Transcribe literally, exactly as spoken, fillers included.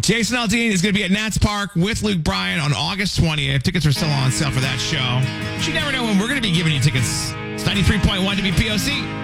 Jason Aldean is going to be at Nats Park with Luke Bryan on August twentieth. Tickets are still on sale for that show. But you never know when we're going to be giving you tickets. It's ninety-three point one W P O C.